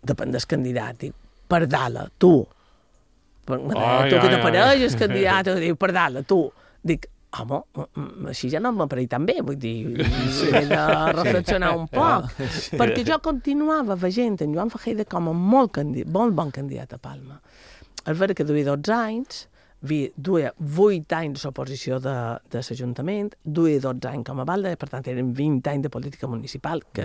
depèn del candidat, diu, Pardala, tu. Tu que t'apareixes candidat, diu, Pardala, tu. Dic, home, així ja no m'apareix tan bé, vull dir, he de reflexionar un poc, perquè jo continuava veient en Joan Fejeda com a molt bon candidat a Palma. És vera que duia 12 anys, duia 8 anys d'oposició de l'Ajuntament, duia 12 anys com a balda, per tant eren 20 anys de política municipal, que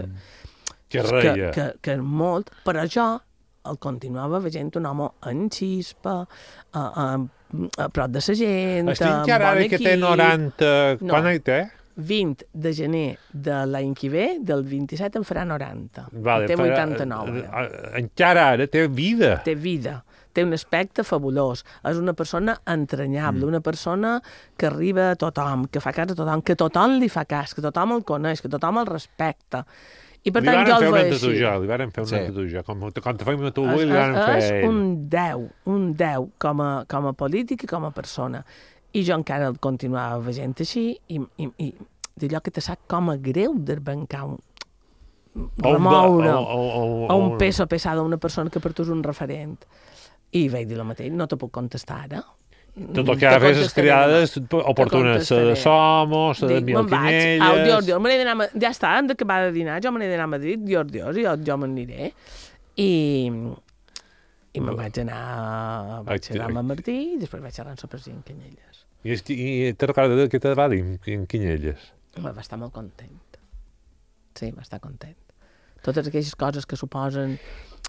és molt, però jo el continuava veient un home en xispa, a prop de la gent, estic ara que té 90... Quan hi té? 20 de gener de l'any que ve, del 27 en farà 90. Vale, té 89. Encara ara té vida. Té vida. Té un aspecte fabulós. És una persona entranyable, una persona que arriba a tothom, que fa cas a tothom, que tothom li fa cas, que tothom el coneix, que tothom el respecta. I per tant jo el veig així. Li varen fer una tatuja. Quan te fem a tu avui, li varen fer... És un 10 com a polític i com a persona. I jo encara el continuava veient així i d'allò que te sap com a greu d'arrencar remoure a un peso pesado a una persona que per tu és un referent. I vaig dir el mateix, no te puc contestar ara. Tot el que ha fet les criades oportunes, la de Somos, la de Milquinelles... Ja està, hem d'acabar de dinar, jo me n'he d'anar a Madrid, Dios, jo me'n aniré. I me'n vaig anar amb Martí i després vaig xerrar amb el president Canyelles. I te recordes què te va dir en Canyelles? Va estar molt content. Sí, va estar content. Totes aquelles coses que suposen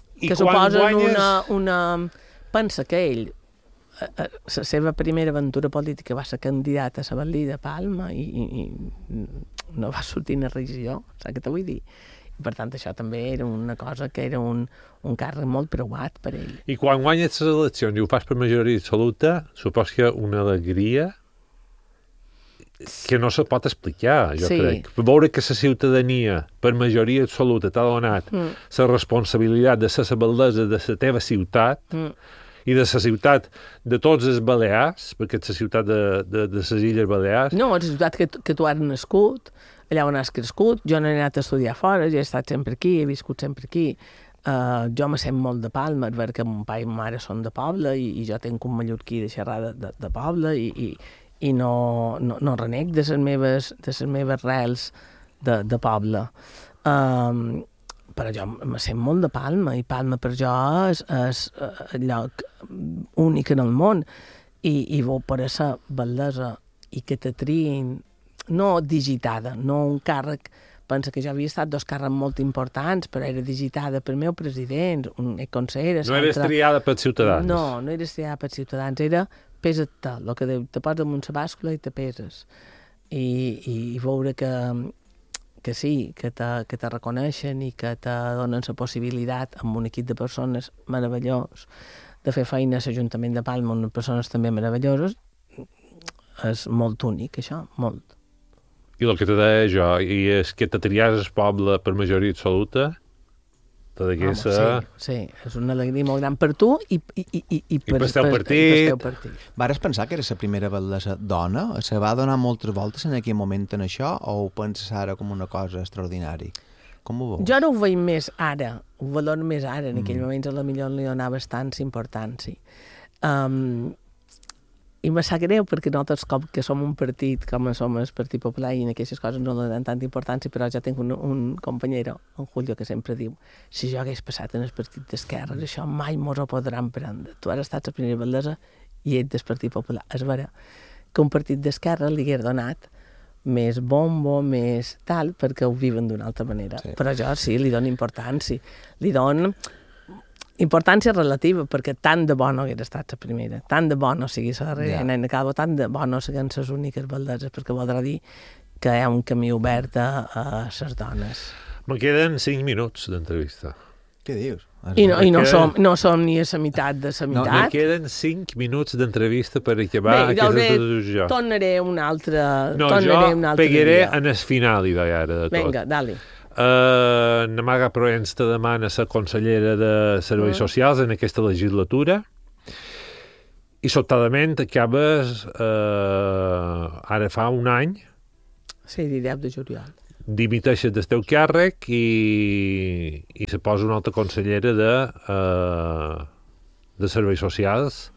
una... Pensa que ell, la seva primera aventura política va ser candidat a la Batlí de Palma i no va sortir en regió, saps què te vull dir? I per tant això també era una cosa que era un càrrec molt preuat per ell. I quan guanyes les eleccions i ho fas per majoria absoluta, supos que una alegria que no se pot explicar, jo crec. Veure que la ciutadania, per majoria absoluta, t'ha donat la responsabilitat de ser la bellesa de la teva ciutat i de la ciutat de tots els Balears, perquè és la ciutat de les Illes Balears. No, és la ciutat que tu has nascut, allà on has crescut, jo no he anat a estudiar fora, jo he estat sempre aquí, he viscut sempre aquí. Jo me sent molt de Palma, perquè mon pare i ma mare són de poble i jo tenc un mallorquí de xerrar de poble i no renec de les meves rels de poble. Però jo me sent molt de Palma i Palma per jo és el lloc únic en el món i veu per esa bellesa i que te triïn, no digitada, no un càrrec. Pensa que jo havia estat 2 càrrecs molt importants, però era digitada pel meu president, un consellera... No eres triada pels ciutadans. No eres triada pels ciutadans, era pesa't-te, el que te poses damunt la bàscula i te peses. I veure que sí, que te reconeixen i que te donen la possibilitat amb un equip de persones meravellós de fer feina a l'Ajuntament de Palma amb persones també meravelloses, és molt únic, això, molt. I el que te deia jo, i és que te triàs el poble per majoria absoluta, sí, és una alegria molt gran per tu i per el teu partit. Vares pensar que era la primera bellesa dona? Se va donar moltes voltes en aquell moment en això o ho penses ara com una cosa extraordinària? Com ho veus? Jo no ho veig més ara, ho valoro més ara, en aquell moment a la millor li donava bastanta importància. I me sap greu perquè nosaltres com que som un partit com som el Partit Popular i en aquestes coses no li donen tanta importància, però jo tinc un companyero, en Julio, que sempre diu si jo hagués passat en el Partit d'Esquerres això mai mos ho podran prendre. Tu ara estats a primera bellesa i ets del Partit Popular. És vera que un partit d'Esquerra li hagués donat més bombo, més tal, perquè ho viuen d'una altra manera. Sí. Però jo sí, li dono importància. Li dono importància relativa, perquè tant de bo no hagués estat la primera, tant de bo no sigui la darrera, en acabo, tant de bo no siguin les úniques belleses, perquè voldrà dir que hi ha un camí obert a les dones. Me queden 5 minuts d'entrevista. Què dius? I no som ni a la meitat de la meitat. Me queden 5 minuts d'entrevista per acabar aquesta decisió. Tornaré una altra... No, jo pegaré en el final, idea ara de tot. Vinga, dale. Namaga Proens te demana la consellera de Serveis Socials en aquesta legislatura i sobtadament acabes ara fa un any 10 de juliol dimiteixes del teu càrrec i se posa una altra consellera de serveis socials.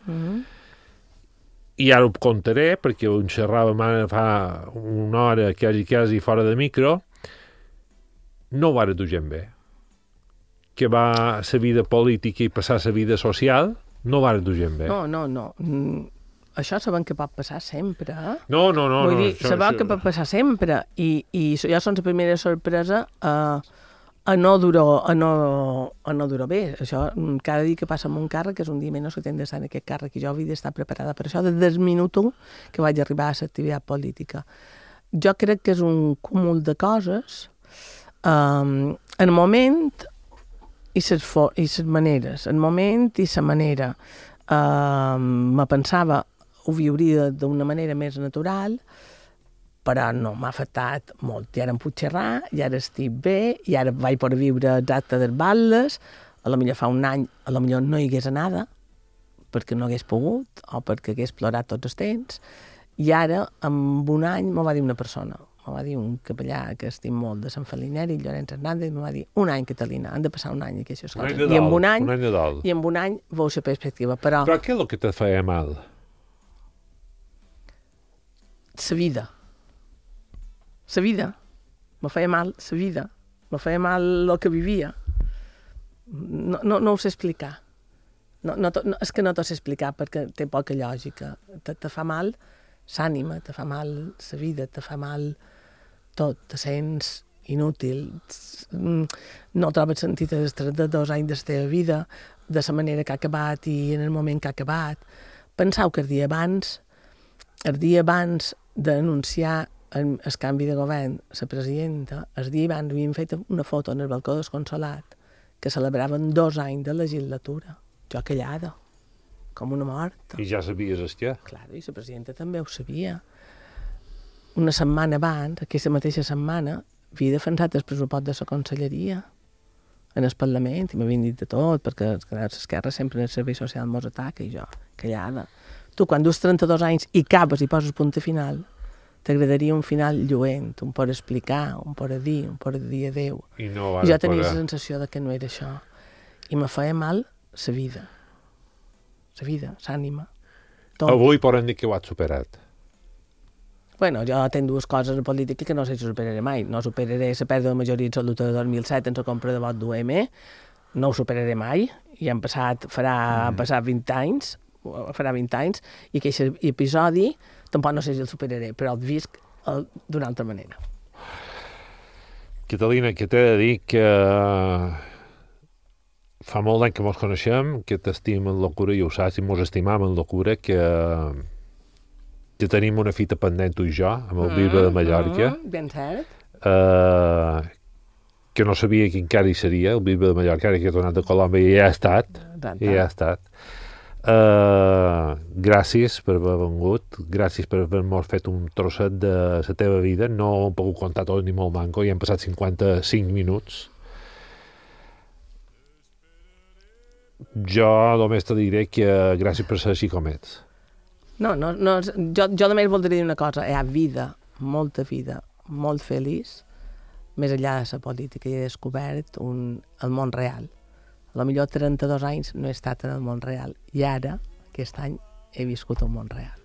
I ara ho contaré, perquè ho xerrava fa una hora quasi fora de micro. No ho va dur gent bé. Que va a la vida política i passar a la vida social, no ho va dur gent bé. No. Això sabem que pot passar sempre, eh? No. Vull dir, sabem que pot passar sempre. I ja són la primera sorpresa a no durar bé. Això, cada dia que passa amb un càrrec és un dia menys que tinc d'estar en aquest càrrec, i jo havia d'estar preparada per això des del minut que vaig arribar a l'activitat política. Jo crec que és un cúmul de coses, en el moment i les maneres. En el moment i la manera. Me pensava ho viuria d'una manera més natural, però no m'ha afectat molt. I ara em puc xerrar, i ara estic bé, i ara vaig poder viure exacte dels batlles. A lo millor fa un any, a lo millor no hi hagués anada, perquè no hagués pogut, o perquè hagués plorat tots els temps. I ara, en un any, m'ho va dir una persona. M'ho va dir un capellà que estim molt de Sant Felineri, Llorenç Hernández, m'ho va dir, un any, Catalina, han de passar un any aquestes coses. I en un any veus la perspectiva. Però què és el que te feia mal? La vida. La vida. Me feia mal la vida. Me feia mal el que vivia. No ho sé explicar. És que no t'ho sé explicar perquè té poca lògica. Te fa mal l'ànima, te fa mal la vida, te fa mal tot, te sents inútil, no trobes sentit als 32 anys de la teva vida, de la manera que ha acabat i en el moment que ha acabat. Pensau que el dia abans d'anunciar el canvi de govern, la presidenta, el dia abans havien fet una foto en el balcó del Consolat que celebraven 2 anys de legislatura. Jo callada, com una morta. I ja sabies estar. Clar, i la presidenta també ho sabia. Una setmana abans, aquesta mateixa setmana, havia defensat el pressupost de la conselleria en el Parlament, i m'havien dit de tot, perquè l'esquerra sempre en el servei social mos ataca, i jo, callada. Tu, quan dus 32 anys i acabes i poses punt final, t'agradaria un final lluent, un per explicar, un per dir adéu. I jo tenia la sensació de que no era això. I me feia mal la vida. La vida, l'ànima. Avui podem dir que ho has superat. Bueno, jo tinc 2 coses en política que no sé si superaré mai. No superaré la pèrdua de majoria absoluta de 2007 en la compra de vot d'UM, no ho superaré mai, i han passat 20 anys, i aquest episodi tampoc no sé si el superaré, però el visc d'una altra manera. Catalina, que t'he de dir que fa molt d'any que mos coneixem, que t'estim en locura, i ho saps, i mos estimam en locura, que tenim una fita pendent tu i jo, amb el Bisbe de Mallorca. Ben cert. Que no sabia que encara hi seria, el Bisbe de Mallorca, ara que ha tornat de Colòmbia, i ja ha estat. Gràcies per haver vengut, gràcies per haver-nos fet un trosset de la teva vida. No ho hem pogut contar tot ni molt manco, ja han passat 55 minuts. Jo només te diré que gràcies per ser així com ets. No, jo només voldria dir una cosa, hi ha vida, molta vida, molt feliç, més enllà de la política, i he descobert el món real. A lo millor 32 anys no he estat en el món real, i ara, aquest any, he viscut el món real.